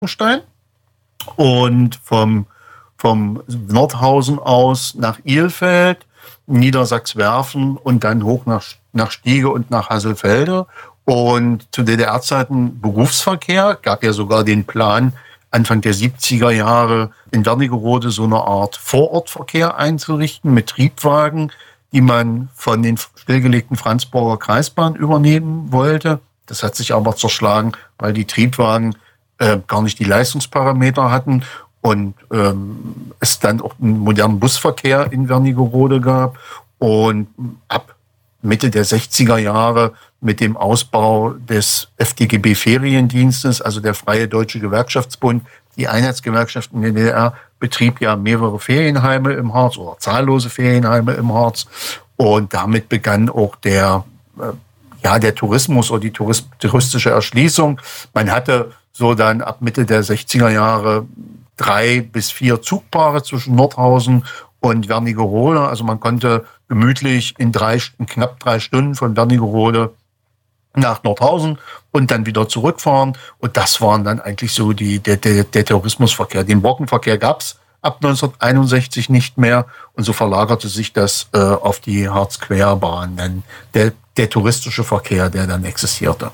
Frankenstein und vom Nordhausen aus nach Ilfeld, Niedersachswerfen und dann hoch nach Stiege und nach Hasselfelde. Und zu DDR-Zeiten Berufsverkehr, gab ja sogar den Plan, Anfang der 70er Jahre in Wernigerode so eine Art Vorortverkehr einzurichten mit Triebwagen, die man von den stillgelegten Franzburger Kreisbahnen übernehmen wollte. Das hat sich aber zerschlagen, weil die Triebwagen gar nicht die Leistungsparameter hatten und es dann auch einen modernen Busverkehr in Wernigerode gab. Und ab Mitte der 60er Jahre mit dem Ausbau des FDGB-Feriendienstes, also der Freie Deutsche Gewerkschaftsbund, die Einheitsgewerkschaft in der DDR, betrieb ja mehrere Ferienheime im Harz oder zahllose Ferienheime im Harz. Und damit begann auch der Tourismus oder die touristische Erschließung. Man hatte so dann ab Mitte der 60er Jahre 3 bis 4 Zugpaare zwischen Nordhausen und Wernigerode. Also man konnte gemütlich in knapp 3 Stunden von Wernigerode nach Nordhausen und dann wieder zurückfahren. Und das waren dann eigentlich so der Tourismusverkehr. Den Brockenverkehr gab's ab 1961 nicht mehr. Und so verlagerte sich das auf die Harz-Querbahn, dann der touristische Verkehr, der dann existierte.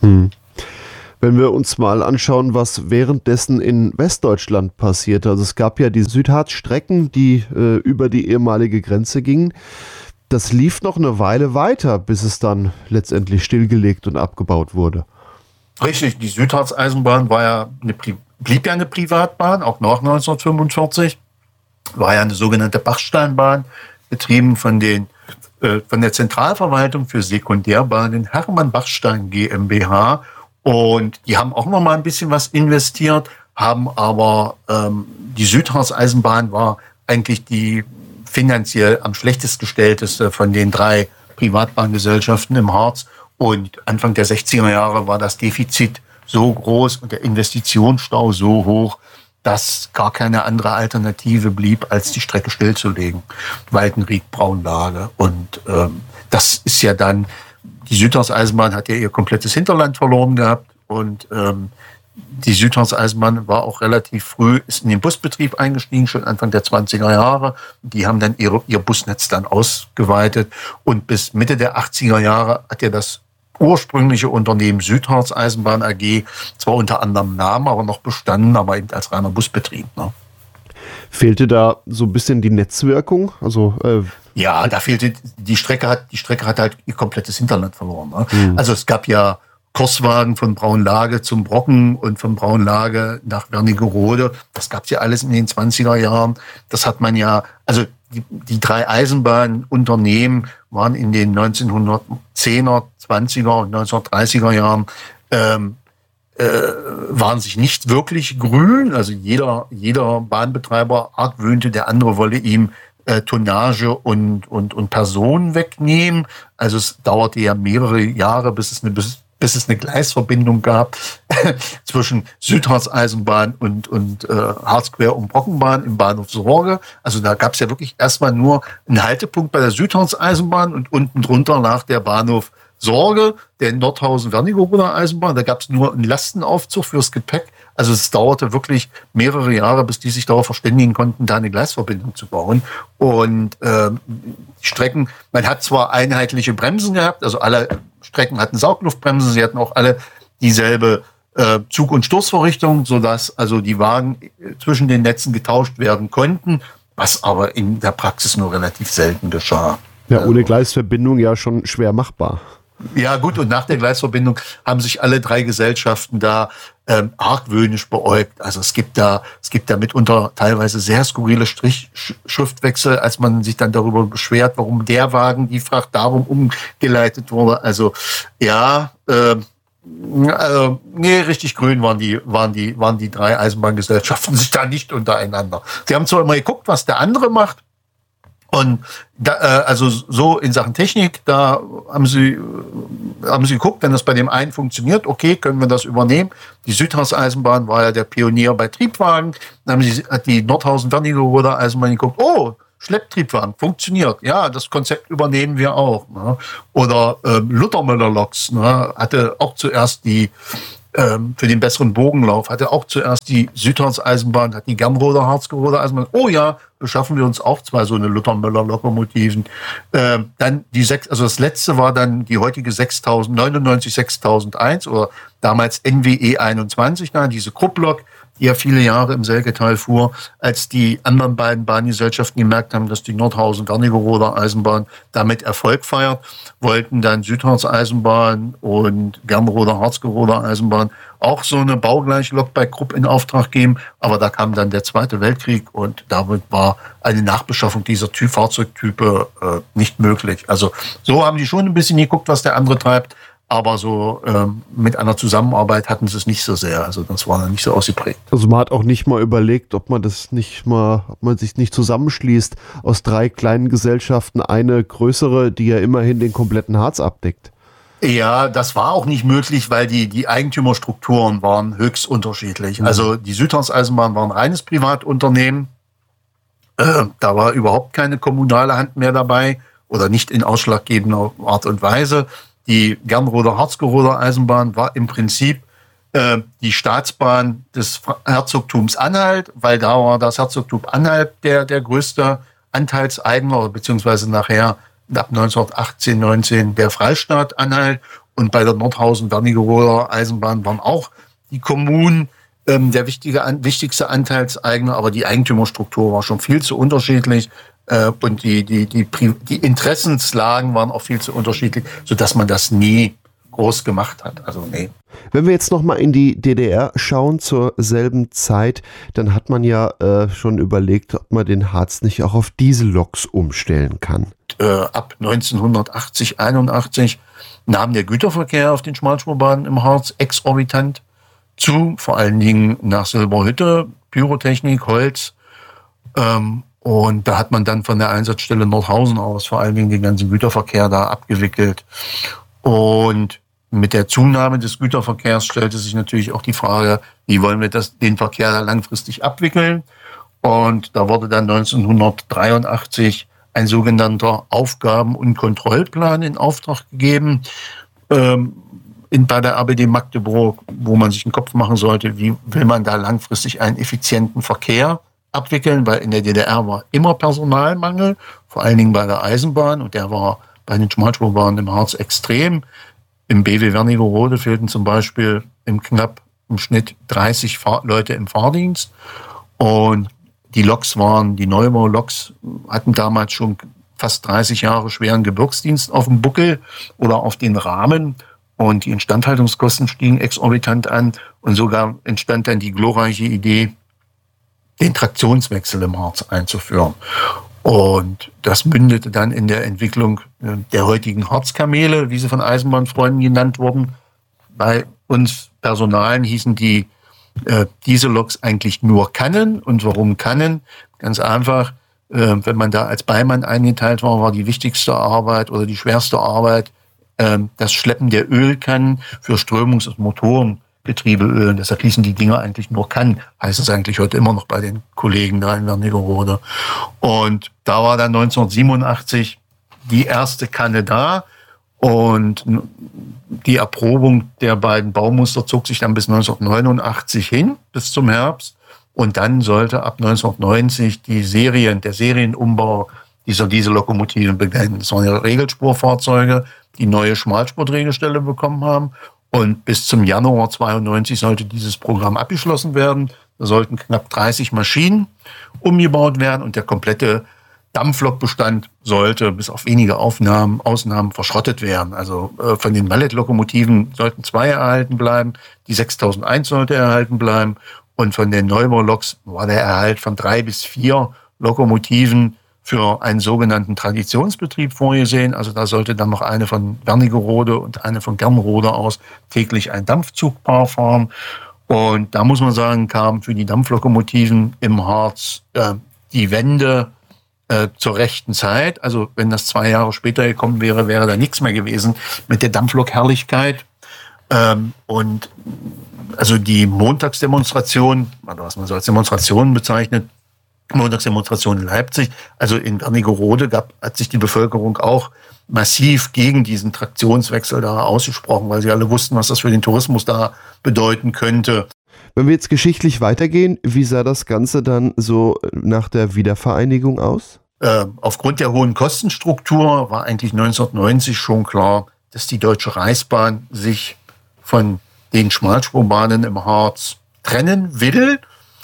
Wenn wir uns mal anschauen, was währenddessen in Westdeutschland passierte. Also es gab ja die Südharz-Strecken, die über die ehemalige Grenze gingen. Das lief noch eine Weile weiter, bis es dann letztendlich stillgelegt und abgebaut wurde. Richtig, die Südharz-Eisenbahn blieb ja eine Privatbahn, auch nach 1945. War ja eine sogenannte Bachsteinbahn, betrieben von der Zentralverwaltung für Sekundärbahnen Hermann Bachstein GmbH. Und die haben auch noch mal ein bisschen was investiert, haben aber die Südharz-Eisenbahn war eigentlich die finanziell am schlechtest gestellteste von den 3 Privatbahngesellschaften im Harz. Und Anfang der 60er Jahre war das Defizit so groß und der Investitionsstau so hoch, dass gar keine andere Alternative blieb, als die Strecke stillzulegen. Waldenried, Braunlage. Und das ist ja dann, die Südharz-Eisenbahn hat ja ihr komplettes Hinterland verloren gehabt. Und die Südharz-Eisenbahn war auch relativ früh, ist in den Busbetrieb eingestiegen, schon Anfang der 20er Jahre. Die haben dann ihr Busnetz dann ausgeweitet. Und bis Mitte der 80er Jahre hat ja das ursprüngliche Unternehmen Südharz-Eisenbahn AG zwar unter anderem Namen, aber noch bestanden, aber eben als reiner Busbetrieb. Ne? Fehlte da so ein bisschen die Netzwirkung? Also ja, da fehlte die Strecke hat halt ihr komplettes Hinterland verloren. Ne? Also es gab ja Kurswagen von Braunlage zum Brocken und von Braunlage nach Wernigerode. Das gab's ja alles in den 20er Jahren. Das hat man ja, also die 3 Eisenbahnunternehmen waren in den 1910er, 20er und 1930er Jahren waren sich nicht wirklich grün. Also jeder Bahnbetreiber argwöhnte, der andere wolle ihm Tonnage und Personen wegnehmen. Also es dauerte ja mehrere Jahre, bis es eine Gleisverbindung gab zwischen Südharz-Eisenbahn und Harzquer- und Brockenbahn im Bahnhof Sorge. Also da gab es ja wirklich erstmal nur einen Haltepunkt bei der Südharz-Eisenbahn und unten drunter lag der Bahnhof Sorge, der Nordhausen-Wernigeroder Eisenbahn. Da gab es nur einen Lastenaufzug fürs Gepäck. Also es dauerte wirklich mehrere Jahre, bis die sich darauf verständigen konnten, da eine Gleisverbindung zu bauen. Und die Strecken, man hat zwar einheitliche Bremsen gehabt, also alle Strecken hatten Saugluftbremsen, sie hatten auch alle dieselbe Zug- und Stoßvorrichtung, sodass also die Wagen zwischen den Netzen getauscht werden konnten, was aber in der Praxis nur relativ selten geschah. Ja, ohne Gleisverbindung ja schon schwer machbar. Ja gut, und nach der Gleisverbindung haben sich alle 3 Gesellschaften da argwöhnisch beäugt. Also es gibt da mitunter teilweise sehr skurrile Schriftwechsel, als man sich dann darüber beschwert, warum der Wagen die Fracht darum umgeleitet wurde. Also ja, richtig grün waren die 3 Eisenbahngesellschaften sich da nicht untereinander. Sie haben zwar immer geguckt, was der andere macht. Und da, also so in Sachen Technik, da haben sie geguckt, wenn das bei dem einen funktioniert, okay, können wir das übernehmen. Die Südharz-Eisenbahn war ja der Pionier bei Triebwagen. Dann hat die Nordhausen-Wernigeroder Eisenbahn geguckt, oh, Schlepptriebwagen, funktioniert. Ja, das Konzept übernehmen wir auch. Ne? Oder Luthermüller-Loks, ne? Hatte auch zuerst die für den besseren Bogenlauf hatte auch zuerst die Südharz-Eisenbahn, hat die Gernroder, Harzgeroder Eisenbahn. Oh ja, beschaffen wir uns auch 2 so eine Luther-Müller-Lokomotiven. Dann also das letzte war dann die heutige 6001 oder damals NWE 21, diese Krupplok, die ja viele Jahre im Selketal fuhr, als die anderen beiden Bahngesellschaften gemerkt haben, dass die Nordhausen-Wernigeroder Eisenbahn damit Erfolg feiert, wollten dann Südharz-Eisenbahn und Gernroder, Harzgeroder Eisenbahn auch so eine baugleiche Lok bei Krupp in Auftrag geben. Aber da kam dann der Zweite Weltkrieg und damit war eine Nachbeschaffung dieser Fahrzeugtype nicht möglich. Also so haben die schon ein bisschen geguckt, was der andere treibt. Aber so mit einer Zusammenarbeit hatten sie es nicht so sehr. Also das war dann nicht so ausgeprägt. Also man hat auch nicht mal überlegt, ob man sich nicht zusammenschließt aus 3 kleinen Gesellschaften, eine größere, die ja immerhin den kompletten Harz abdeckt. Ja, das war auch nicht möglich, weil die Eigentümerstrukturen waren höchst unterschiedlich. Mhm. Also die Südharz-Eisenbahn war ein reines Privatunternehmen. Da war überhaupt keine kommunale Hand mehr dabei oder nicht in ausschlaggebender Art und Weise. Die Gernroder Harzgeroder Eisenbahn war im Prinzip die Staatsbahn des Herzogtums Anhalt, weil da war das Herzogtum Anhalt der größte Anteilseigner, beziehungsweise nachher ab 1918, 19 der Freistaat Anhalt. Und bei der Nordhausen-Wernigeroder Eisenbahn waren auch die Kommunen der wichtigste Anteilseigner, aber die Eigentümerstruktur war schon viel zu unterschiedlich. Und die Interessenslagen waren auch viel zu unterschiedlich, sodass man das nie groß gemacht hat. Also nee. Wenn wir jetzt nochmal in die DDR schauen zur selben Zeit, dann hat man ja schon überlegt, ob man den Harz nicht auch auf Dieselloks umstellen kann. Ab 1980, 81 nahm der Güterverkehr auf den Schmalspurbahnen im Harz exorbitant zu, vor allen Dingen nach Silberhütte, Pyrotechnik, Holz. Und da hat man dann von der Einsatzstelle Nordhausen aus vor allen Dingen den ganzen Güterverkehr da abgewickelt. Und mit der Zunahme des Güterverkehrs stellte sich natürlich auch die Frage, wie wollen wir den Verkehr da langfristig abwickeln? Und da wurde dann 1983 ein sogenannter Aufgaben- und Kontrollplan in Auftrag gegeben bei der RBD Magdeburg, wo man sich einen Kopf machen sollte, wie will man da langfristig einen effizienten Verkehr abwickeln, weil in der DDR war immer Personalmangel, vor allen Dingen bei der Eisenbahn, und der war bei den Schmalspurbahnen im Harz extrem. Im BW Wernigerode fehlten zum Beispiel im Schnitt 30 Leute im Fahrdienst, und die Neubau-Loks hatten damals schon fast 30 Jahre schweren Gebirgsdienst auf dem Buckel oder auf den Rahmen, und die Instandhaltungskosten stiegen exorbitant an, und sogar entstand dann die glorreiche Idee, den Traktionswechsel im Harz einzuführen. Und das mündete dann in der Entwicklung der heutigen Harzkamele, wie sie von Eisenbahnfreunden genannt wurden. Bei uns Personalen hießen diese Loks eigentlich nur Kannen. Und warum Kannen? Ganz einfach, wenn man da als Beimann eingeteilt war die wichtigste Arbeit oder die schwerste Arbeit das Schleppen der Ölkannen für Strömungs- und Motorengetriebeöl. Deshalb hießen die Dinger eigentlich nur Kannen. Heißt es eigentlich heute immer noch bei den Kollegen da in Wernigerode. Und da war dann 1987 die erste Kanne da. Und die Erprobung der beiden Baumuster zog sich dann bis 1989 hin, bis zum Herbst. Und dann sollte ab 1990 der Serienumbau dieser Diesellokomotiven beginnen. Das waren ja Regelspurfahrzeuge, die neue Schmalspurdrehgestelle bekommen haben. Und bis zum Januar 92 sollte dieses Programm abgeschlossen werden. Da sollten knapp 30 Maschinen umgebaut werden und der komplette Dampflokbestand sollte bis auf wenige Ausnahmen verschrottet werden. Also von den Mallet-Lokomotiven sollten 2 erhalten bleiben, die 6001 sollte erhalten bleiben, und von den Neubau-Loks war der Erhalt von 3 bis 4 Lokomotiven für einen sogenannten Traditionsbetrieb vorgesehen. Also da sollte dann noch eine von Wernigerode und eine von Gernrode aus täglich ein Dampfzugpaar fahren. Und da muss man sagen, kam für die Dampflokomotiven im Harz die Wende zur rechten Zeit. Also wenn das 2 Jahre später gekommen wäre, wäre da nichts mehr gewesen mit der Dampflok-Herrlichkeit. Und also die Montagsdemonstration, also was man so als Demonstration bezeichnet, Montagsdemonstration in Leipzig. Also in Wernigerode hat sich die Bevölkerung auch massiv gegen diesen Traktionswechsel da ausgesprochen, weil sie alle wussten, was das für den Tourismus da bedeuten könnte. Wenn wir jetzt geschichtlich weitergehen, wie sah das Ganze dann so nach der Wiedervereinigung aus? Aufgrund der hohen Kostenstruktur war eigentlich 1990 schon klar, dass die Deutsche Reichsbahn sich von den Schmalspurbahnen im Harz trennen will.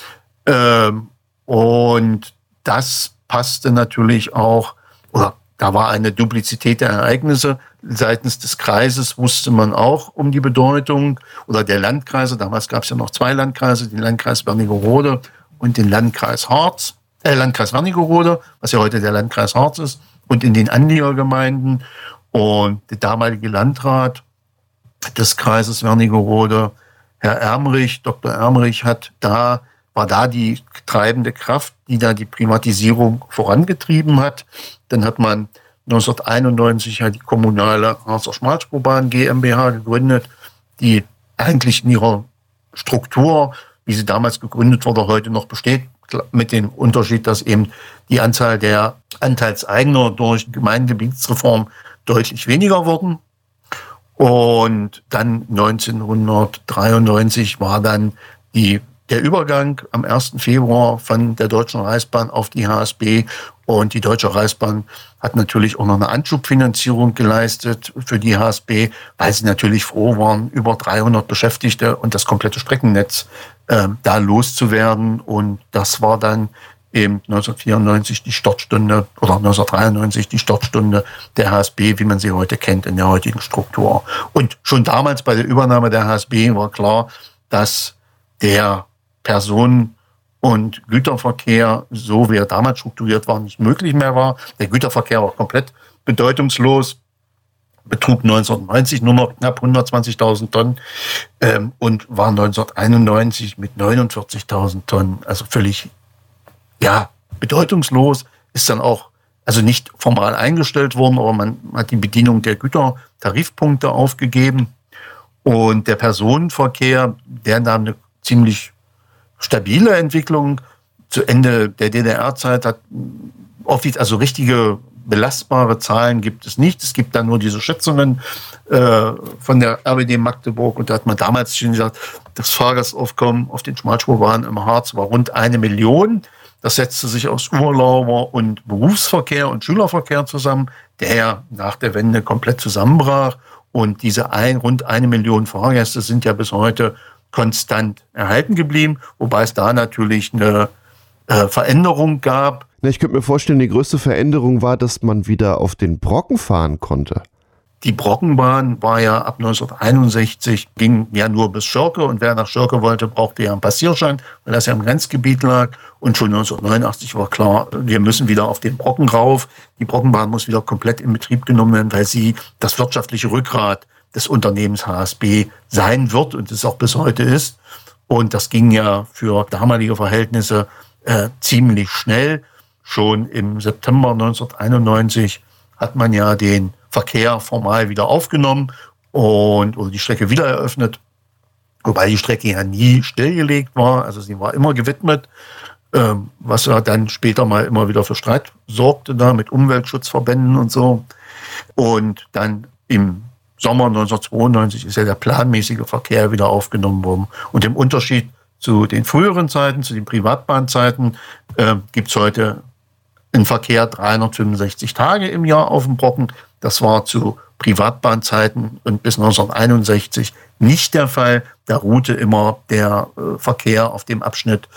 Und das passte natürlich auch, oder da war eine Duplizität der Ereignisse. Seitens des Kreises wusste man auch um die Bedeutung, oder der Landkreise. Damals gab es ja noch 2 Landkreise, den Landkreis Wernigerode und den Landkreis Wernigerode, was ja heute der Landkreis Harz ist, und in den Anliegergemeinden. Und der damalige Landrat des Kreises Wernigerode, Herr Ermrich, Dr. Ermrich, war da die treibende Kraft, die da die Privatisierung vorangetrieben hat. Dann hat man 1991 die kommunale Harzer Schmalspurbahn GmbH gegründet, die eigentlich in ihrer Struktur, wie sie damals gegründet wurde, heute noch besteht, mit dem Unterschied, dass eben die Anzahl der Anteilseigner durch Gemeindegebietsreform deutlich weniger wurden. Und dann 1993 war dann der Übergang am 1. Februar von der Deutschen Reichsbahn auf die HSB. Und die Deutsche Reichsbahn hat natürlich auch noch eine Anschubfinanzierung geleistet für die HSB, weil sie natürlich froh waren, über 300 Beschäftigte und das komplette Streckennetz da loszuwerden. Und das war dann eben 1994 die Startstunde oder 1993 die Startstunde der HSB, wie man sie heute kennt in der heutigen Struktur. Und schon damals bei der Übernahme der HSB war klar, dass der Personen- und Güterverkehr, so wie er damals strukturiert war, nicht möglich mehr war. Der Güterverkehr war komplett bedeutungslos, betrug 1990 nur noch knapp 120.000 Tonnen und war 1991 mit 49.000 Tonnen, also völlig bedeutungslos, ist dann auch also nicht formal eingestellt worden, aber man hat die Bedienung der Gütertarifpunkte aufgegeben. Und der Personenverkehr, der nahm eine ziemlich stabile Entwicklung. Zu Ende der DDR-Zeit also richtige belastbare Zahlen gibt es nicht. Es gibt dann nur diese Schätzungen von der RWD Magdeburg. Und da hat man damals schon gesagt, das Fahrgastaufkommen auf den Schmalspurbahnen im Harz war rund 1 Million. Das setzte sich aus Urlauber- und Berufsverkehr und Schülerverkehr zusammen, der nach der Wende komplett zusammenbrach. Und diese rund 1 Million Fahrgäste sind ja bis heute konstant erhalten geblieben, wobei es da natürlich eine Veränderung gab. Ich könnte mir vorstellen, die größte Veränderung war, dass man wieder auf den Brocken fahren konnte. Die Brockenbahn war ja ab 1961, ging ja nur bis Schörke, und wer nach Schörke wollte, brauchte ja einen Passierschein, weil das ja im Grenzgebiet lag. Und schon 1989 war klar, wir müssen wieder auf den Brocken rauf. Die Brockenbahn muss wieder komplett in Betrieb genommen werden, weil sie das wirtschaftliche Rückgrat des Unternehmens HSB sein wird und es auch bis heute ist. Und das ging ja für damalige Verhältnisse ziemlich schnell. Schon im September 1991 hat man ja den Verkehr formal wieder aufgenommen oder die Strecke wieder eröffnet, wobei die Strecke ja nie stillgelegt war, also sie war immer gewidmet, was ja dann später mal immer wieder für Streit sorgte da mit Umweltschutzverbänden und so. Und dann im Sommer 1992 ist ja der planmäßige Verkehr wieder aufgenommen worden. Und im Unterschied zu den früheren Zeiten, zu den Privatbahnzeiten, gibt es heute einen Verkehr 365 Tage im Jahr auf dem Brocken. Das war zu Privatbahnzeiten und bis 1961 nicht der Fall. Da ruhte immer der Verkehr auf dem Abschnitt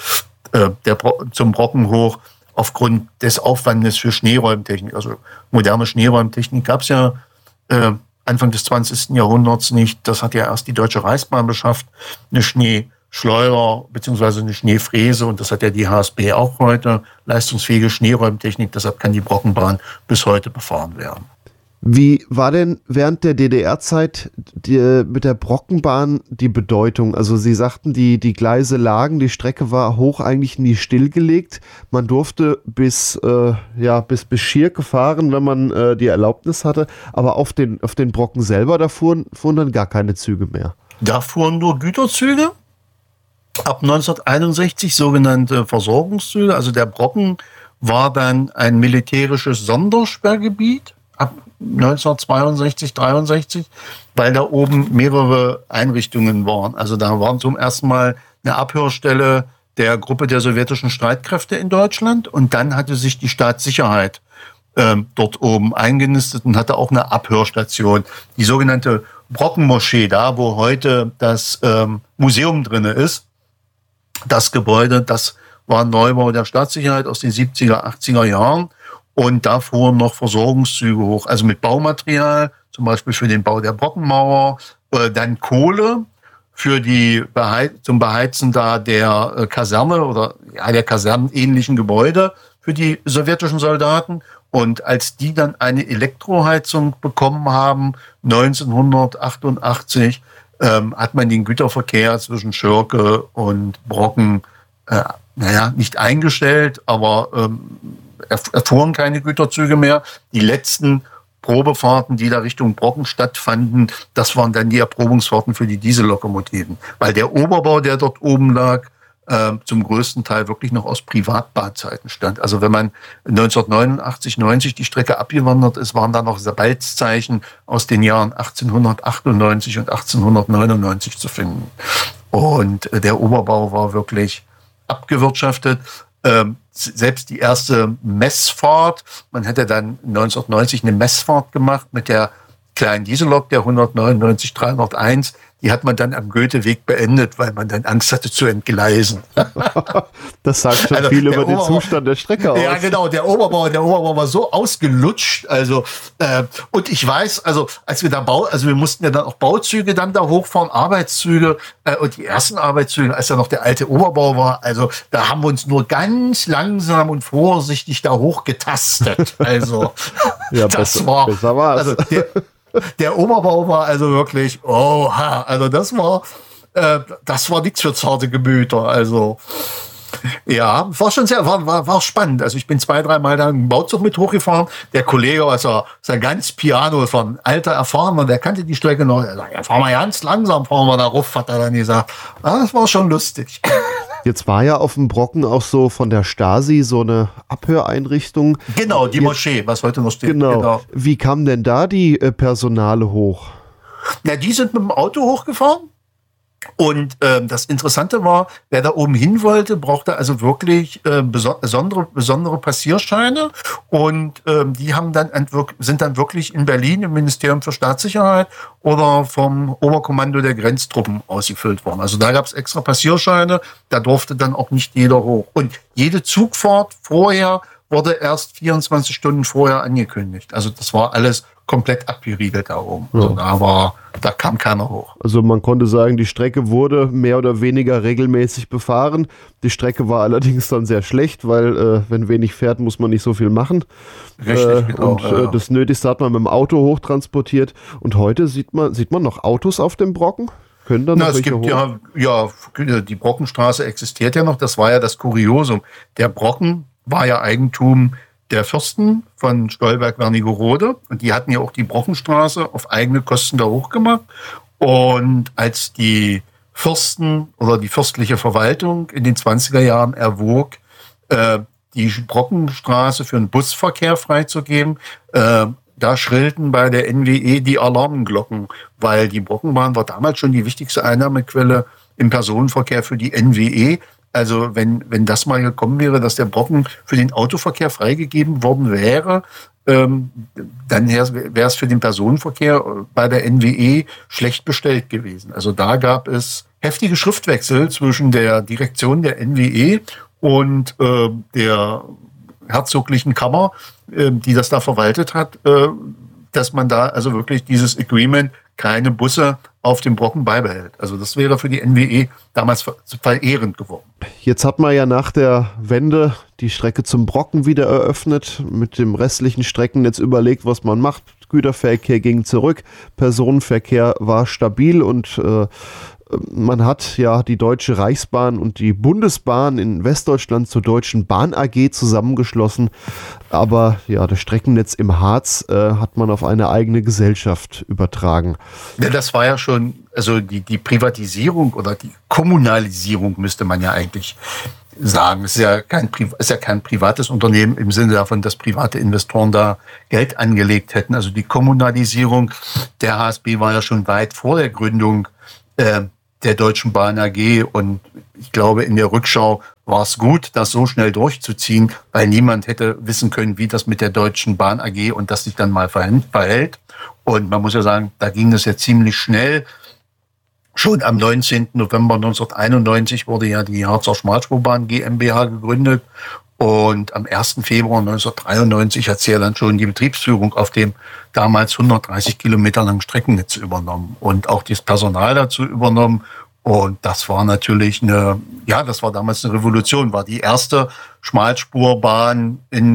zum Brocken hoch aufgrund des Aufwandes für Schneeräumtechnik. Also moderne Schneeräumtechnik gab es ja Anfang des 20. Jahrhunderts nicht. Das hat ja erst die Deutsche Reichsbahn beschafft, eine Schneeschleuder bzw. eine Schneefräse, und das hat ja die HSB auch heute, leistungsfähige Schneeräumtechnik. Deshalb kann die Brockenbahn bis heute befahren werden. Wie war denn während der DDR-Zeit mit der Brockenbahn die Bedeutung? Also Sie sagten, die Gleise lagen, die Strecke war hoch eigentlich nie stillgelegt. Man durfte bis Schirke fahren, wenn man die Erlaubnis hatte. Aber auf den Brocken selber, da fuhren dann gar keine Züge mehr. Da fuhren nur Güterzüge. Ab 1961 sogenannte Versorgungszüge. Also der Brocken war dann ein militärisches Sondersperrgebiet ab 1962, 63, weil da oben mehrere Einrichtungen waren. Also da war zum ersten Mal eine Abhörstelle der Gruppe der sowjetischen Streitkräfte in Deutschland und dann hatte sich die Staatssicherheit dort oben eingenistet und hatte auch eine Abhörstation. Die sogenannte Brockenmoschee, da wo heute das Museum drin ist, das Gebäude, das war ein Neubau der Staatssicherheit aus den 70er, 80er Jahren. Und da fuhren noch Versorgungszüge hoch, also mit Baumaterial, zum Beispiel für den Bau der Brockenmauer, dann Kohle für die zum Beheizen da der Kaserne oder ja, der kasernenähnlichen Gebäude für die sowjetischen Soldaten. Und als die dann eine Elektroheizung bekommen haben, 1988, hat man den Güterverkehr zwischen Schirke und Brocken, nicht eingestellt, aber erfuhren keine Güterzüge mehr. Die letzten Probefahrten, die da Richtung Brocken stattfanden, das waren dann die Erprobungsfahrten für die Diesellokomotiven. Weil der Oberbau, der dort oben lag, zum größten Teil wirklich noch aus Privatbahnzeiten stand. Also wenn man 1989, 90 die Strecke abgewandert ist, waren da noch Balzzeichen aus den Jahren 1898 und 1899 zu finden. Und der Oberbau war wirklich abgewirtschaftet. Selbst die erste Messfahrt, man hätte dann 1990 eine Messfahrt gemacht mit der kleinen Diesellok, der 199 301, die hat man dann am Goetheweg beendet, weil man dann Angst hatte zu entgleisen. Das sagt schon viel über den Zustand der Strecke aus. Ja, genau, der Oberbau war so ausgelutscht. Also, und ich weiß, also als wir da wir mussten ja dann auch Bauzüge dann da hochfahren, Arbeitszüge, und die ersten Arbeitszüge, als da noch der alte Oberbau war, also da haben wir uns nur ganz langsam und vorsichtig da hochgetastet. Also, ja, besser war's. Also der Oberbau war also wirklich, oha, also das war nichts für zarte Gemüter. Also ja, war schon war spannend. Also ich bin 2-3 Mal da im Bauzug mit hochgefahren. Der Kollege war so ganz piano, das war ein alter Erfahrener, der kannte die Strecke noch. Er sagt, ja, fahren wir ganz langsam, fahren wir da rauf, hat er dann gesagt. Das war schon lustig. Jetzt war ja auf dem Brocken auch so von der Stasi so eine Abhöreinrichtung. Genau, die Moschee, was heute noch steht. Genau. Wie kamen denn da die Personale hoch? Na, die sind mit dem Auto hochgefahren. Und das Interessante war, wer da oben hin wollte, brauchte also wirklich besondere Passierscheine. Und die haben sind dann wirklich in Berlin im Ministerium für Staatssicherheit oder vom Oberkommando der Grenztruppen ausgefüllt worden. Also da gab es extra Passierscheine, da durfte dann auch nicht jeder hoch. Und jede Zugfahrt vorher wurde erst 24 Stunden vorher angekündigt. Also das war alles komplett abgeriegelt da oben. Ja. Also da kam keiner hoch. Also man konnte sagen, die Strecke wurde mehr oder weniger regelmäßig befahren. Die Strecke war allerdings dann sehr schlecht, weil wenn wenig fährt, muss man nicht so viel machen. Richtig, genau. Und das Nötigste hat man mit dem Auto hochtransportiert. Und heute sieht man noch Autos auf dem Brocken? Können da noch es gibt hoch? ja, die Brockenstraße existiert ja noch. Das war ja das Kuriosum. Der Brocken war ja Eigentum der Fürsten von Stolberg-Wernigerode. Und die hatten ja auch die Brockenstraße auf eigene Kosten da hochgemacht. Und als die Fürsten oder die fürstliche Verwaltung in den 20er Jahren erwog, die Brockenstraße für den Busverkehr freizugeben, da schrillten bei der NWE die Alarmglocken, weil die Brockenbahn war damals schon die wichtigste Einnahmequelle im Personenverkehr für die NWE. Also wenn das mal gekommen wäre, dass der Brocken für den Autoverkehr freigegeben worden wäre, dann wäre es für den Personenverkehr bei der NWE schlecht bestellt gewesen. Also da gab es heftige Schriftwechsel zwischen der Direktion der NWE und der herzoglichen Kammer, die das da verwaltet hat, dass man da also wirklich dieses Agreement, keine Busse auf dem Brocken beibehält. Also das wäre für die NWE damals verehrend geworden. Jetzt hat man ja nach der Wende die Strecke zum Brocken wieder eröffnet, mit dem restlichen Streckennetz überlegt, was man macht. Güterverkehr ging zurück, Personenverkehr war stabil und man hat ja die Deutsche Reichsbahn und die Bundesbahn in Westdeutschland zur Deutschen Bahn AG zusammengeschlossen. Aber ja, das Streckennetz im Harz hat man auf eine eigene Gesellschaft übertragen. Ja, das war ja schon, also die Privatisierung oder die Kommunalisierung müsste man ja eigentlich sagen. Es ist ja kein privates Unternehmen im Sinne davon, dass private Investoren da Geld angelegt hätten. Also die Kommunalisierung der HSB war ja schon weit vor der Gründung der Deutschen Bahn AG, und ich glaube, in der Rückschau war es gut, das so schnell durchzuziehen, weil niemand hätte wissen können, wie das mit der Deutschen Bahn AG und das sich dann mal verhält. Und man muss ja sagen, da ging das ja ziemlich schnell. Schon am 19. November 1991 wurde ja die Harzer Schmalspurbahn GmbH gegründet. Und am 1. Februar 1993 hat sie ja dann schon die Betriebsführung auf dem damals 130 Kilometer langen Streckennetz übernommen und auch das Personal dazu übernommen. Und das war natürlich das war damals eine Revolution, war die erste Schmalspurbahn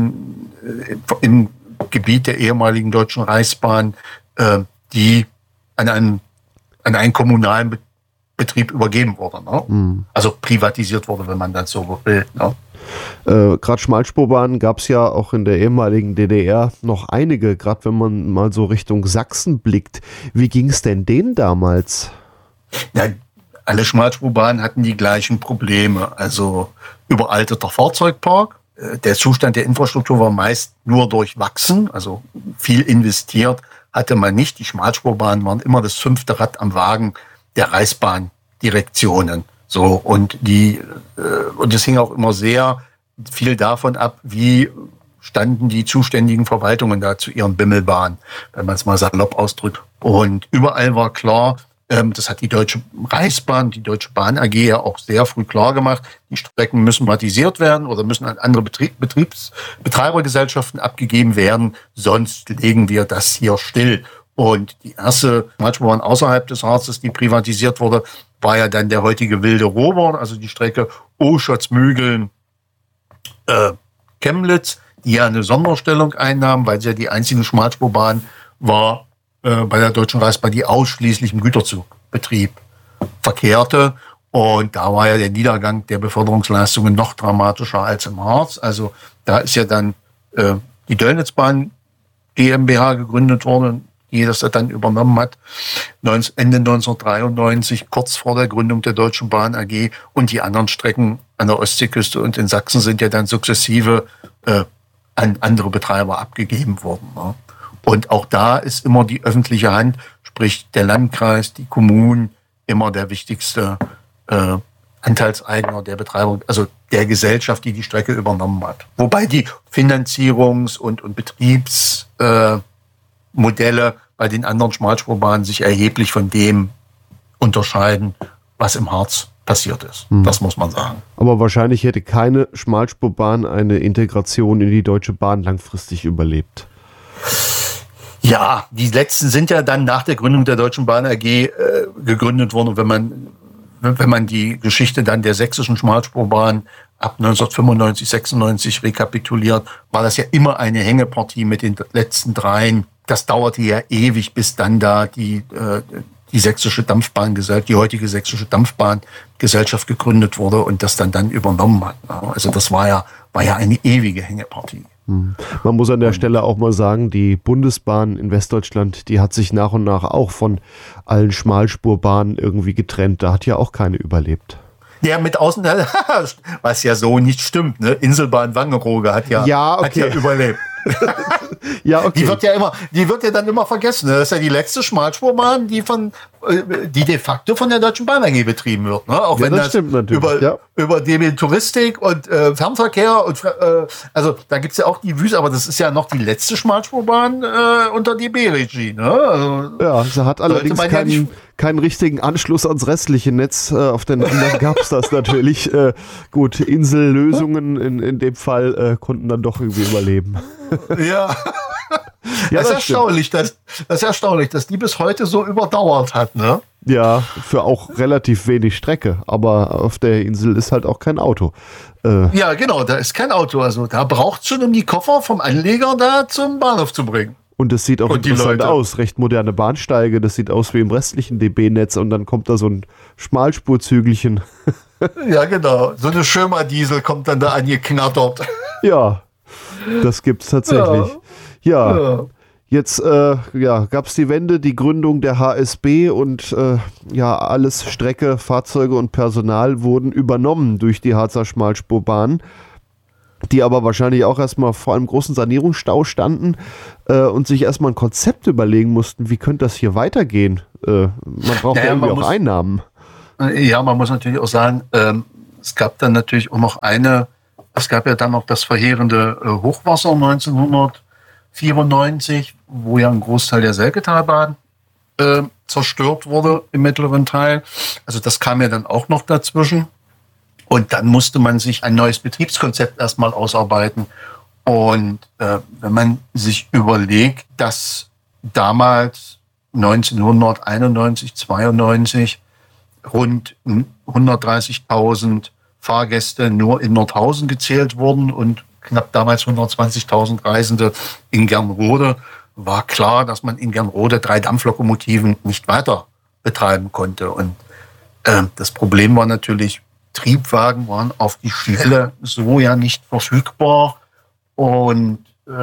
im Gebiet der ehemaligen Deutschen Reichsbahn, die an einen kommunalen Betrieb übergeben wurde. Ne? Mhm. Also privatisiert wurde, wenn man das so will. Ne? Gerade Schmalspurbahnen gab es ja auch in der ehemaligen DDR noch einige, gerade wenn man mal so Richtung Sachsen blickt. Wie ging es denn denen damals? Ja, alle Schmalspurbahnen hatten die gleichen Probleme. Also überalterter Fahrzeugpark. Der Zustand der Infrastruktur war meist nur durchwachsen, also viel investiert hatte man nicht. Die Schmalspurbahnen waren immer das 5. Rad am Wagen der Reichsbahndirektionen. So, und es hing auch immer sehr viel davon ab, wie standen die zuständigen Verwaltungen da zu ihren Bimmelbahnen, wenn man es mal salopp ausdrückt. Und überall war klar, das hat die Deutsche Reichsbahn, die Deutsche Bahn AG ja auch sehr früh klar gemacht, die Strecken müssen privatisiert werden oder müssen an andere Betreibergesellschaften abgegeben werden, sonst legen wir das hier still. Und die erste Schmalspurbahn außerhalb des Harzes, die privatisiert wurde, war ja dann der heutige Wilde Rober, also die Strecke Oschatz-Mügeln, Chemnitz, die ja eine Sonderstellung einnahm, weil sie ja die einzige Schmalspurbahn war bei der Deutschen Reichsbahn, die ausschließlich im Güterzugbetrieb verkehrte. Und da war ja der Niedergang der Beförderungsleistungen noch dramatischer als im Harz. Also da ist ja dann die Döllnitzbahn GmbH gegründet worden, die das dann übernommen hat, Ende 1993, kurz vor der Gründung der Deutschen Bahn AG. Und die anderen Strecken an der Ostseeküste und in Sachsen sind ja dann sukzessive an andere Betreiber abgegeben worden. Ne? Und auch da ist immer die öffentliche Hand, sprich der Landkreis, die Kommunen, immer der wichtigste Anteilseigner der Betreiber, also der Gesellschaft, die die Strecke übernommen hat. Wobei die Finanzierungs- und Betriebsmodelle bei den anderen Schmalspurbahnen sich erheblich von dem unterscheiden, was im Harz passiert ist. Das muss man sagen. Aber wahrscheinlich hätte keine Schmalspurbahn eine Integration in die Deutsche Bahn langfristig überlebt. Ja, die letzten sind ja dann nach der Gründung der Deutschen Bahn AG gegründet worden. Und wenn man die Geschichte dann der sächsischen Schmalspurbahn ab 1995, 96 rekapituliert, war das ja immer eine Hängepartie mit den letzten dreien. Das dauerte ja ewig, bis dann da die sächsische Dampfbahngesellschaft, die heutige sächsische Dampfbahngesellschaft gegründet wurde und das dann übernommen hat. Also das war ja eine ewige Hängepartie. Man muss an der Stelle auch mal sagen, die Bundesbahn in Westdeutschland, die hat sich nach und nach auch von allen Schmalspurbahnen irgendwie getrennt. Da hat ja auch keine überlebt. Ja, mit außen, was ja so nicht stimmt, ne? Inselbahn Wangerooge hat ja überlebt. Ja, okay. Die wird ja dann immer vergessen. Das ist ja die letzte Schmalspurbahn, die de facto von der Deutschen Bahn AG betrieben wird. Ne? Auch wenn das über DB Touristik und Fernverkehr und also da gibt's ja auch die Wüste, aber das ist ja noch die letzte Schmalspurbahn unter DB-Regie. Ne? Also, ja, sie hat allerdings keinen richtigen Anschluss ans restliche Netz. Auf den anderen gab es das natürlich. Gut, Insellösungen in dem Fall konnten dann doch irgendwie überleben. Ja. Das ist erstaunlich, dass die bis heute so überdauert hat, ne? Ja, für auch relativ wenig Strecke, aber auf der Insel ist halt auch kein Auto. Ja, genau, da ist kein Auto, also da braucht es schon, um die Koffer vom Anleger da zum Bahnhof zu bringen. Und das sieht auch interessant aus. Recht moderne Bahnsteige, das sieht aus wie im restlichen DB-Netz und dann kommt da so ein Schmalspurzügelchen. Ja, genau. So eine Schirmer-Diesel kommt dann da angeknattert. Ja, das gibt's tatsächlich. Ja. Jetzt gab es die Wende, die Gründung der HSB und alles Strecke, Fahrzeuge und Personal wurden übernommen durch die Harzer Schmalspurbahn, die aber wahrscheinlich auch erstmal vor einem großen Sanierungsstau standen und sich erstmal ein Konzept überlegen mussten, wie könnte das hier weitergehen? Man braucht ja irgendwie auch Einnahmen. Ja, man muss natürlich auch sagen, es gab dann natürlich auch noch es gab ja dann noch das verheerende Hochwasser 1994, wo ja ein Großteil der Selketalbahn zerstört wurde im mittleren Teil. Also das kam ja dann auch noch dazwischen. Und dann musste man sich ein neues Betriebskonzept erstmal ausarbeiten. Und wenn man sich überlegt, dass damals 1991, 92 rund 130.000 Fahrgäste nur in Nordhausen gezählt wurden und knapp damals 120.000 Reisende in Gernrode, war klar, dass man in Gernrode 3 Dampflokomotiven nicht weiter betreiben konnte. Und das Problem war natürlich, Triebwagen waren auf die Schnelle so ja nicht verfügbar. Und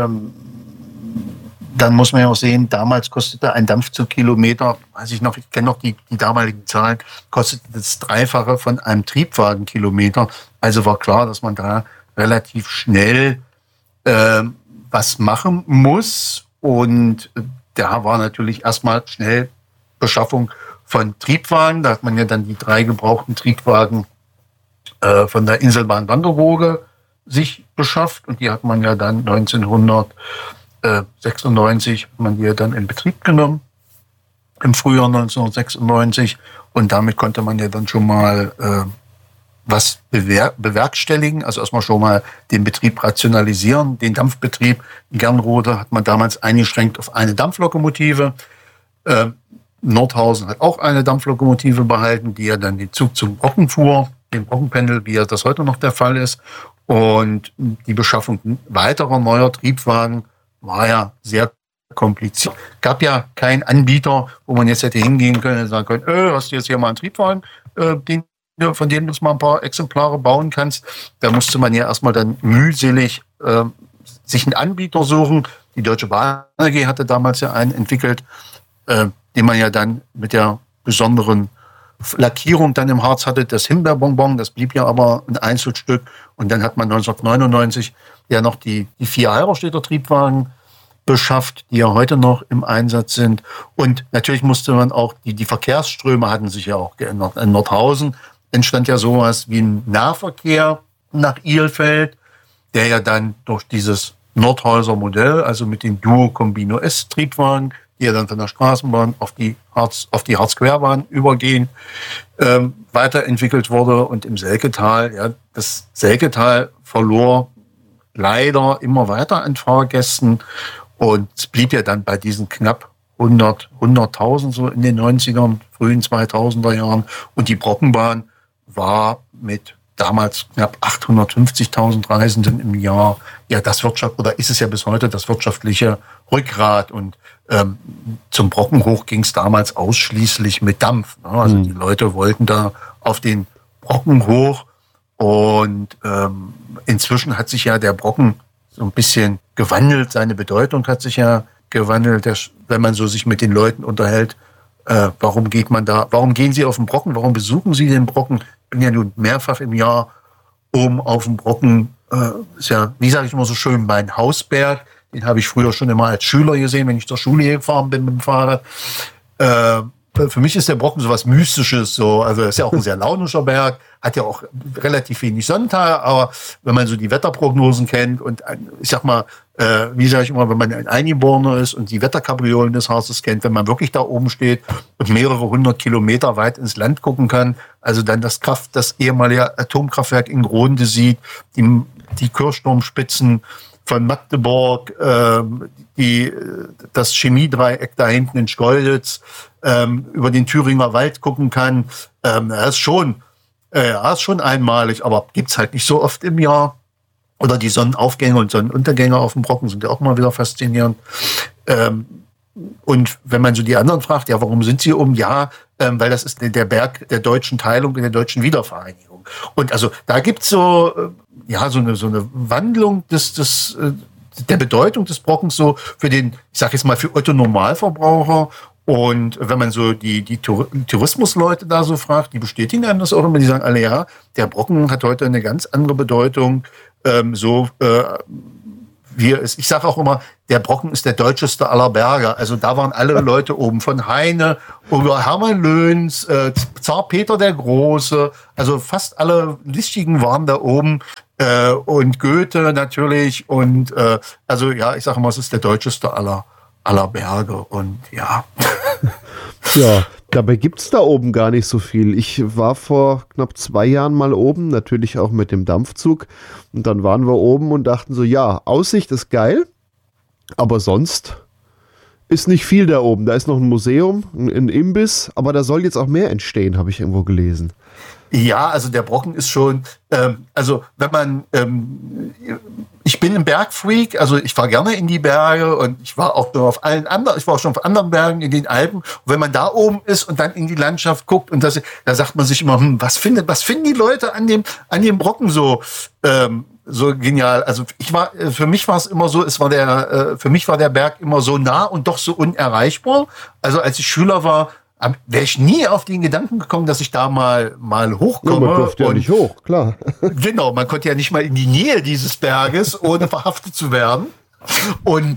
dann muss man ja auch sehen, damals kostete ein Dampfzugkilometer, weiß ich noch, ich kenne noch die damaligen Zahlen, kostete das Dreifache von einem Triebwagenkilometer. Also war klar, dass man da relativ schnell was machen muss. Und da war natürlich erstmal schnell Beschaffung von Triebwagen. Da hat man ja dann die 3 gebrauchten Triebwagen von der Inselbahn Wangerooge sich beschafft. Und die hat man ja dann 1996 hat man die ja dann in Betrieb genommen, im Frühjahr 1996. Und damit konnte man ja dann schon mal was bewerkstelligen, also erstmal schon mal den Betrieb rationalisieren. Den Dampfbetrieb in Gernrode hat man damals eingeschränkt auf eine Dampflokomotive. Nordhausen hat auch eine Dampflokomotive behalten, die ja dann den Zug zum Brocken fuhr, den Brockenpendel, wie ja das heute noch der Fall ist. Und die Beschaffung weiterer neuer Triebwagen war ja sehr kompliziert. Gab ja keinen Anbieter, wo man jetzt hätte hingehen können und sagen können, hast du jetzt hier mal einen Triebwagen, von dem du mal ein paar Exemplare bauen kannst. Da musste man ja erstmal dann mühselig sich einen Anbieter suchen. Die Deutsche Bahn AG hatte damals ja einen entwickelt, den man ja dann mit der besonderen Lackierung dann im Harz hatte, das Himbeerbonbon, das blieb ja aber ein Einzelstück. Und dann hat man 1999 ja noch die 4 Halberstädter Triebwagen beschafft, die ja heute noch im Einsatz sind. Und natürlich musste man auch, die Verkehrsströme hatten sich ja auch geändert. In Nordhausen entstand ja sowas wie ein Nahverkehr nach Ilfeld, der ja dann durch dieses Nordhauser Modell, also mit den Duo-Combino-S-Triebwagen, die ja dann von der Straßenbahn auf die Harzquerbahn übergehen, weiterentwickelt wurde. Und im Selketal, ja, das Selketal verlor leider immer weiter an Fahrgästen und es blieb ja dann bei diesen knapp 100.000 so in den 90ern, frühen 2000er Jahren. Und die Brockenbahn war mit damals knapp 850.000 Reisenden im Jahr ja das ist es ja bis heute das wirtschaftliche Rückgrat. Und zum Brocken hoch ging es damals ausschließlich mit Dampf. Ne? Also die Leute wollten da auf den Brocken hoch. Und inzwischen hat sich ja der Brocken so ein bisschen gewandelt. Seine Bedeutung hat sich ja gewandelt. Wenn man so sich mit den Leuten unterhält, warum gehen Sie auf den Brocken? Warum besuchen Sie den Brocken? Ich bin ja nun mehrfach im Jahr oben auf dem Brocken. Ist ja, wie sage ich immer so schön, mein Hausberg. Den habe ich früher schon immer als Schüler gesehen, wenn ich zur Schule gefahren bin mit dem Fahrrad. Für mich ist der Brocken so was Mystisches. Also ist ja auch ein sehr launischer Berg, hat ja auch relativ wenig Sonnentage, aber wenn man so die Wetterprognosen kennt und ich sag mal, wie sage ich immer, wenn man ein Eingeborener ist und die Wetterkapriolen des Harzes kennt, wenn man wirklich da oben steht und mehrere 100 Kilometer weit ins Land gucken kann, also dann das ehemalige Atomkraftwerk in Gronde sieht, die Kirchturmspitzen von Magdeburg, das Chemiedreieck da hinten in Schkeuditz, über den Thüringer Wald gucken kann, ist schon einmalig, aber gibt's halt nicht so oft im Jahr. Oder die Sonnenaufgänge und Sonnenuntergänge auf dem Brocken sind ja auch mal wieder faszinierend. Und wenn man so die anderen fragt, ja, warum sind sie oben? Ja, weil das ist der Berg der deutschen Teilung in der deutschen Wiedervereinigung. Und also da gibt's so eine Wandlung der Bedeutung des Brockens so für den, ich sage jetzt mal, für Otto Normalverbraucher. Und wenn man so die Tourismusleute da so fragt, die bestätigen einem das auch immer, die sagen alle, ja, der Brocken hat heute eine ganz andere Bedeutung, ich sage auch immer, der Brocken ist der deutscheste aller Berge. Also da waren alle Leute oben, von Heine über Hermann Löns, Zar Peter der Große, also fast alle Listigen waren da oben, und Goethe natürlich und also ja, ich sage immer, es ist der deutscheste aller Berge und ja. Ja, dabei gibt's da oben gar nicht so viel. Ich war vor knapp 2 Jahren mal oben, natürlich auch mit dem Dampfzug. Und dann waren wir oben und dachten so, ja, Aussicht ist geil, aber sonst ist nicht viel da oben. Da ist noch ein Museum, ein Imbiss, aber da soll jetzt auch mehr entstehen, habe ich irgendwo gelesen. Ja, also der Brocken ist schon, also wenn man, ich bin ein Bergfreak, also ich fahre gerne in die Berge und ich war auch schon auf anderen Bergen in den Alpen. Und wenn man da oben ist und dann in die Landschaft guckt und da sagt man sich immer, was finden die Leute an dem Brocken so genial? Also für mich war es immer so, für mich war der Berg immer so nah und doch so unerreichbar. Also als ich Schüler war, wäre ich nie auf den Gedanken gekommen, dass ich da mal hochkomme. Ja, man durfte ja nicht hoch, klar. Genau, man konnte ja nicht mal in die Nähe dieses Berges, ohne verhaftet zu werden. Und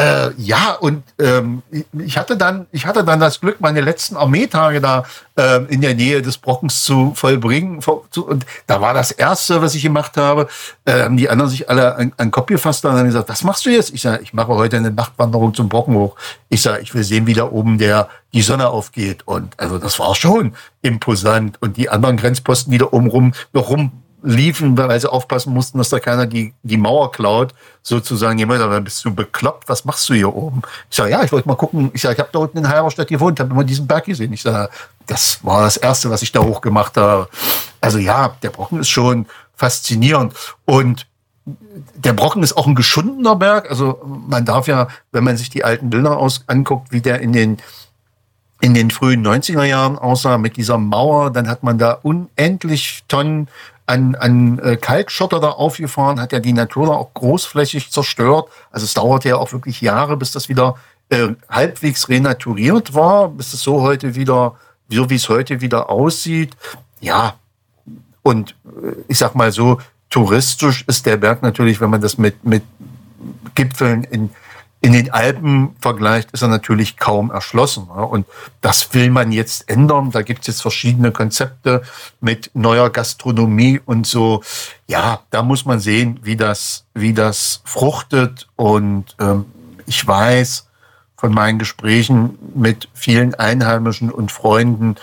ich hatte dann das Glück, meine letzten Armeetage da in der Nähe des Brockens zu vollbringen. Und da war das Erste, was ich gemacht habe. Die anderen sich alle an den Kopf gefasst haben und haben gesagt, was machst du jetzt? Ich sage, ich mache heute eine Nachtwanderung zum Brocken hoch. Ich sage, ich will sehen, wie da oben die Sonne aufgeht. Und also das war schon imposant. Und die anderen Grenzposten, die da oben noch rumliefen, weil sie aufpassen mussten, dass da keiner die Mauer klaut, sozusagen. Jemand sagt, dann bist du bekloppt, was machst du hier oben? Ich sage, ja, ich wollte mal gucken. Ich sage, ich habe da unten in Halberstadt gewohnt, habe immer diesen Berg gesehen. Ich sage, das war das Erste, was ich da hochgemacht habe. Also ja, der Brocken ist schon faszinierend. Und der Brocken ist auch ein geschundener Berg. Also man darf ja, wenn man sich die alten Bilder anguckt, wie der in den frühen 90er Jahren aussah, mit dieser Mauer, dann hat man da unendlich Tonnen an Kalkschotter da aufgefahren, hat ja die Natur da auch großflächig zerstört. Also es dauerte ja auch wirklich Jahre, bis das wieder halbwegs renaturiert war, bis es so wie es heute wieder aussieht. Ja, und ich sag mal so, touristisch ist der Berg natürlich, wenn man das mit Gipfeln in den Alpen vergleicht, ist er natürlich kaum erschlossen. Und das will man jetzt ändern. Da gibt es jetzt verschiedene Konzepte mit neuer Gastronomie und so. Ja, da muss man sehen, wie das fruchtet. Und ich weiß von meinen Gesprächen mit vielen Einheimischen und Freunden,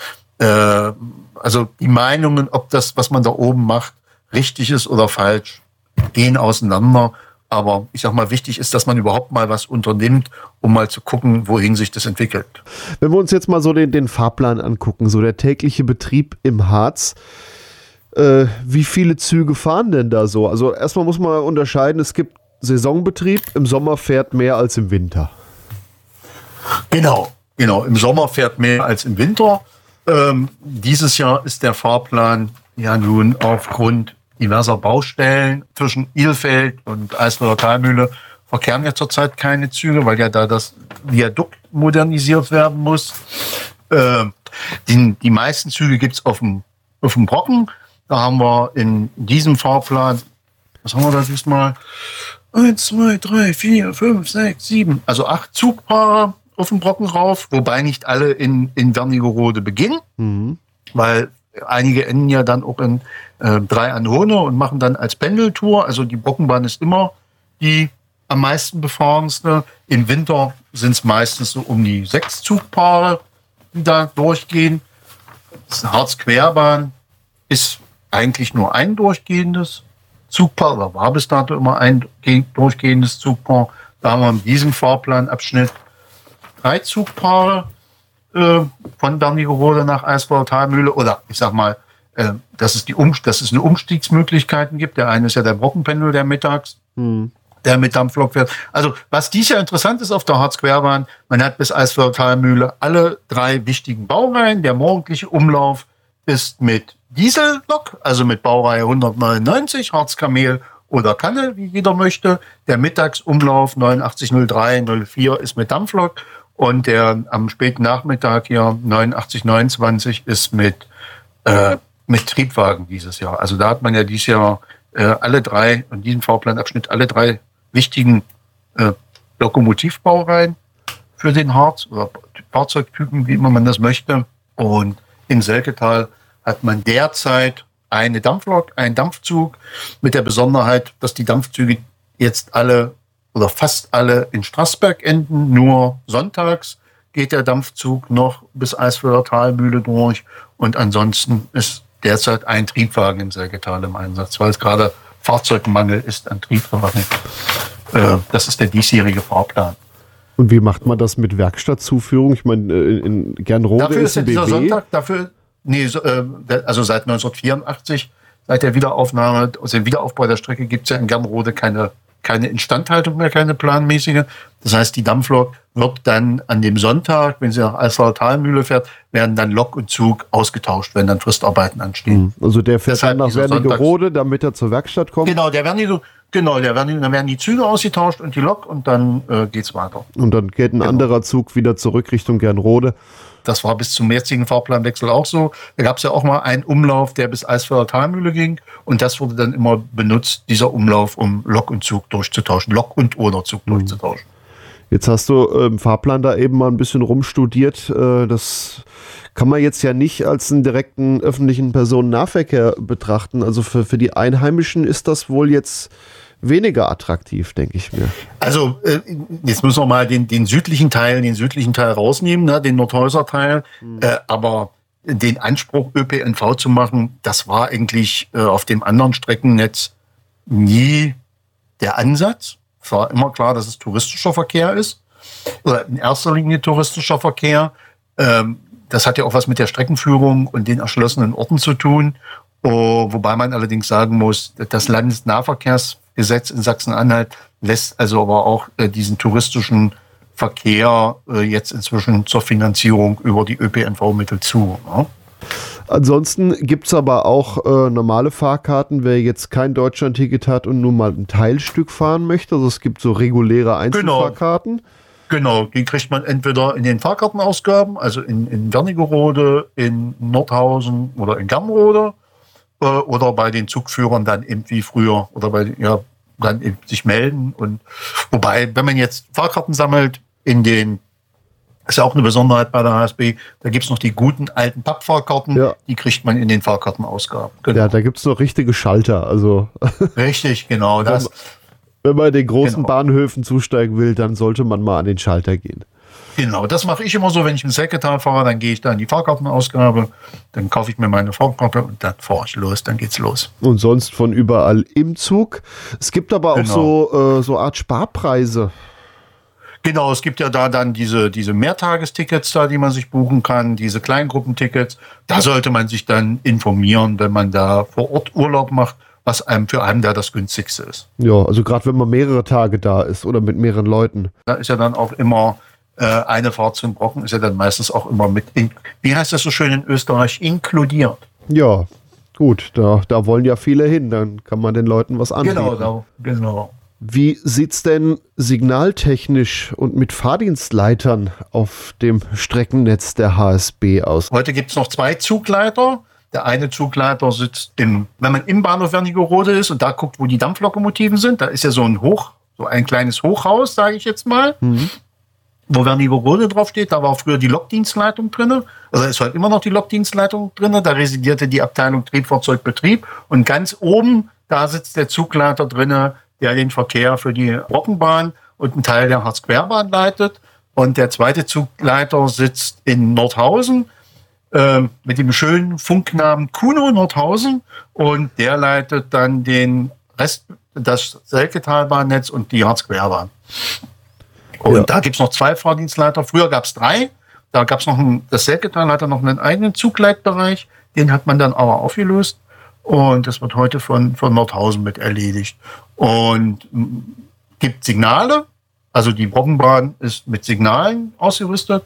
also die Meinungen, ob das, was man da oben macht, richtig ist oder falsch, gehen auseinander. Aber ich sag mal, wichtig ist, dass man überhaupt mal was unternimmt, um mal zu gucken, wohin sich das entwickelt. Wenn wir uns jetzt mal so den Fahrplan angucken, so der tägliche Betrieb im Harz, wie viele Züge fahren denn da so? Also erstmal muss man unterscheiden, es gibt Saisonbetrieb, im Sommer fährt mehr als im Winter. Genau. Im Sommer fährt mehr als im Winter. Dieses Jahr ist der Fahrplan ja nun aufgrund diverser Baustellen zwischen Ilfeld und Eisweiler Talmühle verkehren ja zurzeit keine Züge, weil ja da das Viadukt modernisiert werden muss. Die meisten Züge gibt's auf dem Brocken. Da haben wir in diesem Fahrplan, was haben wir da diesmal? 1, 2, 3, 4, 5, 6, 7, also 8 Zugpaare auf dem Brocken rauf, wobei nicht alle in Wernigerode beginnen, weil einige enden ja dann auch in 3 an Hohne und machen dann als Pendeltour. Also die Brockenbahn ist immer die am meisten befahrenste. Im Winter sind es meistens so um die 6 Zugpaare, die da durchgehen. Das ist eine Harz-Querbahn, ist eigentlich nur ein durchgehendes Zugpaar, oder war bis dato immer ein durchgehendes Zugpaar. Da haben wir in diesem Fahrplanabschnitt 3 Zugpaare von Wernigerode nach Eisweiler Talmühle, oder ich sag mal, dass es eine Umstiegsmöglichkeiten gibt. Der eine ist ja der Brockenpendel, der mittags, der mit Dampflok fährt. Also was dies Jahr interessant ist auf der Harzquerbahn, man hat bis Eisfelder Talmühle alle 3 wichtigen Baureihen. Der morgendliche Umlauf ist mit Diesellok, also mit Baureihe 199, Harzkamel oder Kanne, wie jeder möchte. Der Mittagsumlauf 8903, 04 ist mit Dampflok und der am späten Nachmittag hier 8929 ist mit Triebwagen dieses Jahr. Also da hat man ja dieses Jahr alle 3, in diesem Fahrplanabschnitt, alle 3 wichtigen Lokomotivbaureihen für den Harz oder Fahrzeugtypen, wie immer man das möchte. Und im Selketal hat man derzeit eine Dampflok, einen Dampfzug mit der Besonderheit, dass die Dampfzüge jetzt alle oder fast alle in Straßberg enden. Nur sonntags geht der Dampfzug noch bis Eisfelder Talmühle durch und ansonsten ist derzeit ein Triebwagen im Selketal im Einsatz, weil es gerade Fahrzeugmangel ist an Triebwagen. Das ist der diesjährige Fahrplan. Und wie macht man das mit Werkstattzuführung? Ich meine, in Gernrode dafür ist ein dieser BW. Sonntag, also seit 1984, seit der Wiederaufnahme, also dem Wiederaufbau der Strecke, gibt es ja in Gernrode keine Instandhaltung mehr, keine planmäßige. Das heißt, die Dampflok wird dann an dem Sonntag, wenn sie nach Eisfelder Talmühle fährt, werden dann Lok und Zug ausgetauscht, wenn dann Fristarbeiten anstehen. Also der fährt Deshalb dann nach dieser Wernigerode, damit er zur Werkstatt kommt. Genau, dann werden die Züge ausgetauscht und die Lok und dann geht's weiter. Und dann geht ein anderer Zug wieder zurück Richtung Gernrode. Das war bis zum jetzigen Fahrplanwechsel auch so. Da gab es ja auch mal einen Umlauf, der bis Eisfelder Talmühle ging. Und das wurde dann immer benutzt, dieser Umlauf, um Lok und Zug durchzutauschen. Lok und oder Zug durchzutauschen. Jetzt hast du im Fahrplan da eben mal ein bisschen rumstudiert. Das kann man jetzt ja nicht als einen direkten öffentlichen Personennahverkehr betrachten. Also für die Einheimischen ist das wohl jetzt weniger attraktiv, denke ich mir. Also jetzt müssen wir mal den südlichen Teil rausnehmen, ne, den Nordhäuser Teil. Aber den Anspruch, ÖPNV zu machen, das war eigentlich auf dem anderen Streckennetz nie der Ansatz. Es war immer klar, dass es touristischer Verkehr ist. Oder in erster Linie touristischer Verkehr. Das hat ja auch was mit der Streckenführung und den erschlossenen Orten zu tun. Wobei man allerdings sagen muss, das Landesnahverkehrsgesetz in Sachsen-Anhalt lässt also aber auch diesen touristischen Verkehr jetzt inzwischen zur Finanzierung über die ÖPNV-Mittel zu. Ne? Ansonsten gibt es aber auch normale Fahrkarten, wer jetzt kein Deutschlandticket hat und nur mal ein Teilstück fahren möchte. Also es gibt so reguläre Einzelfahrkarten. Genau, die kriegt man entweder in den Fahrkartenausgaben, also in Wernigerode, in Nordhausen oder in Gernrode, oder bei den Zugführern dann eben wie früher oder dann eben sich melden. Und wobei, wenn man jetzt Fahrkarten sammelt, ist ja auch eine Besonderheit bei der HSB, da gibt es noch die guten alten Pappfahrkarten, die kriegt man in den Fahrkartenausgaben. Genau. Ja, da gibt es noch richtige Schalter. Also richtig, genau. Wenn man in den großen Bahnhöfen zusteigen will, dann sollte man mal an den Schalter gehen. Genau, das mache ich immer so, wenn ich im Selketal fahre, dann gehe ich da in die Fahrkartenausgabe, dann kaufe ich mir meine Fahrkarte und dann fahre ich los, dann geht's los. Und sonst von überall im Zug. Es gibt aber auch so Art Sparpreise. Genau, es gibt ja da dann diese Mehrtagestickets da, die man sich buchen kann, diese Kleingruppentickets. Da sollte man sich dann informieren, wenn man da vor Ort Urlaub macht, was für einen da das günstigste ist. Ja, also gerade wenn man mehrere Tage da ist oder mit mehreren Leuten. Da ist ja dann auch immer eine Fahrt zum Brocken, ist ja dann meistens auch immer wie heißt das so schön in Österreich, inkludiert. Ja, gut, da wollen ja viele hin, dann kann man den Leuten was anbieten. Genau. Wie sieht's denn signaltechnisch und mit Fahrdienstleitern auf dem Streckennetz der HSB aus? Heute gibt es noch 2 Zugleiter. Der eine Zugleiter sitzt wenn man im Bahnhof Wernigerode ist und da guckt, wo die Dampflokomotiven sind, da ist ja so ein kleines Hochhaus, sage ich jetzt mal, wo Wernigerode draufsteht. Da war früher die Lokdienstleitung drin. Also ist heute immer noch die Lokdienstleitung drin. Da residierte die Abteilung Triebfahrzeugbetrieb. Und ganz oben, da sitzt der Zugleiter drin, der den Verkehr für die Brockenbahn und einen Teil der Harzquerbahn leitet. Und der zweite Zugleiter sitzt in Nordhausen mit dem schönen Funknamen Kuno Nordhausen. Und der leitet dann den Rest, das Selketalbahnnetz und die Harzquerbahn. Und da gibt es noch 2 Fahrdienstleiter. Früher gab es 3. Da gab es das Selketal hatte noch einen eigenen Zugleitbereich. Den hat man dann aber aufgelöst und das wird heute von Nordhausen mit erledigt. Und gibt Signale, also die Brockenbahn ist mit Signalen ausgerüstet.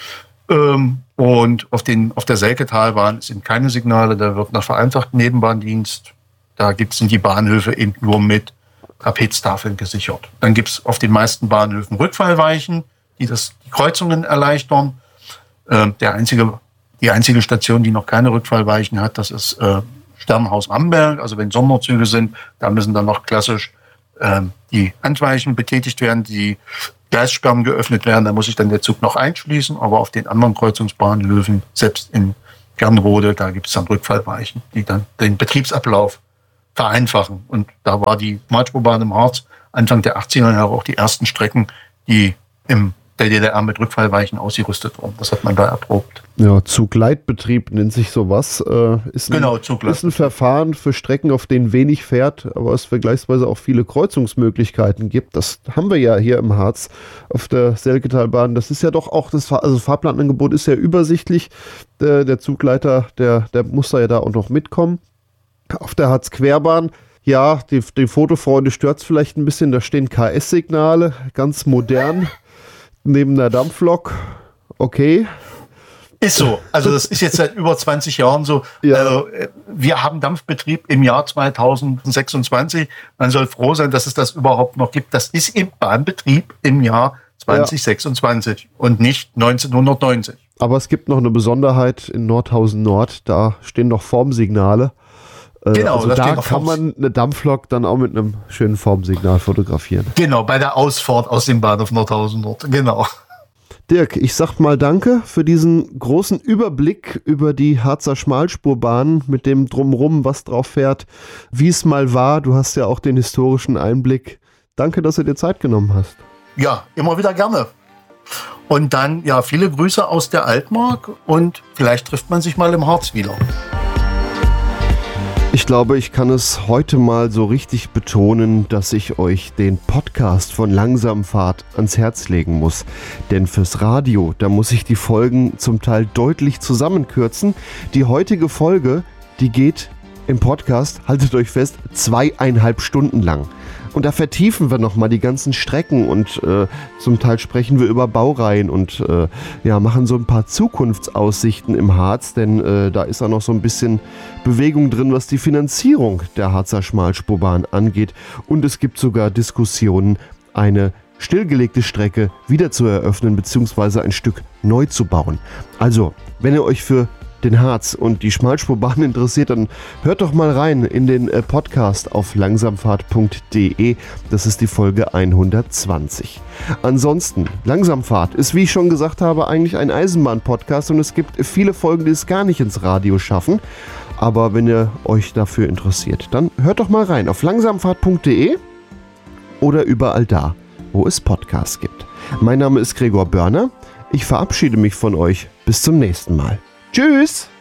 Und auf der Selketalbahn sind keine Signale, da wird nach vereinfachten Nebenbahndienst, sind die Bahnhöfe eben nur mit Trapeztafeln gesichert. Dann gibt es auf den meisten Bahnhöfen Rückfallweichen, die Kreuzungen erleichtern. Die einzige Station, die noch keine Rückfallweichen hat, das ist Sternhaus Amberg. Also wenn Sonderzüge sind, da müssen dann noch klassisch die Handweichen betätigt werden, die Gleissperren geöffnet werden, da muss sich dann der Zug noch einschließen. Aber auf den anderen Kreuzungsbahnhöfen, selbst in Gernrode, da gibt es dann Rückfallweichen, die dann den Betriebsablauf vereinfachen. Und da war die Schmalspurbahn im Harz Anfang der 80er Jahre auch die ersten Strecken, die im der DDR mit Rückfallweichen ausgerüstet wurden. Das hat man da erprobt. Ja, Zugleitbetrieb nennt sich sowas. Ist ein Verfahren für Strecken, auf denen wenig fährt, aber es vergleichsweise auch viele Kreuzungsmöglichkeiten gibt. Das haben wir ja hier im Harz auf der Selketalbahn. Das ist ja doch auch, das Fahrplanangebot ist ja übersichtlich. Der Zugleiter, der muss da ja da auch noch mitkommen. Auf der Harz-Querbahn, ja, die Fotofreunde stört es vielleicht ein bisschen, da stehen KS-Signale, ganz modern. Neben der Dampflok, okay. Ist so. Also das ist jetzt seit über 20 Jahren so. Ja. Wir haben Dampfbetrieb im Jahr 2026. Man soll froh sein, dass es das überhaupt noch gibt. Das ist im Bahnbetrieb im Jahr 2026 und nicht 1990. Aber es gibt noch eine Besonderheit in Nordhausen Nord. Da stehen noch Formsignale. Genau, also da kann man eine Dampflok dann auch mit einem schönen Formsignal fotografieren. Genau, bei der Ausfahrt aus dem Bahnhof Nordhausen Nord. Genau. Dirk, ich sag mal danke für diesen großen Überblick über die Harzer Schmalspurbahn mit dem Drumrum, was drauf fährt, wie es mal war. Du hast ja auch den historischen Einblick. Danke, dass du dir Zeit genommen hast. Ja, immer wieder gerne. Und dann, ja, viele Grüße aus der Altmark und vielleicht trifft man sich mal im Harz wieder. Ich glaube, ich kann es heute mal so richtig betonen, dass ich euch den Podcast von Langsamfahrt ans Herz legen muss. Denn fürs Radio, da muss ich die Folgen zum Teil deutlich zusammenkürzen. Die heutige Folge, die geht im Podcast, haltet euch fest, 2,5 Stunden lang. Und da vertiefen wir nochmal die ganzen Strecken und zum Teil sprechen wir über Baureihen und machen so ein paar Zukunftsaussichten im Harz, denn da ist auch noch so ein bisschen Bewegung drin, was die Finanzierung der Harzer Schmalspurbahn angeht. Und es gibt sogar Diskussionen, eine stillgelegte Strecke wieder zu eröffnen bzw. ein Stück neu zu bauen. Also, wenn ihr euch für den Harz und die Schmalspurbahn interessiert, dann hört doch mal rein in den Podcast auf langsamfahrt.de. Das ist die Folge 120. Ansonsten, Langsamfahrt ist, wie ich schon gesagt habe, eigentlich ein Eisenbahn-Podcast und es gibt viele Folgen, die es gar nicht ins Radio schaffen. Aber wenn ihr euch dafür interessiert, dann hört doch mal rein auf langsamfahrt.de oder überall da, wo es Podcasts gibt. Mein Name ist Gregor Börner. Ich verabschiede mich von euch. Bis zum nächsten Mal. Tschüss!